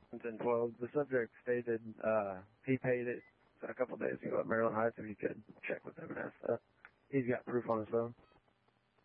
1012. The subject stated he paid it a couple days ago at Maryland Heights. If you could check with him and ask that. He's got proof on his phone.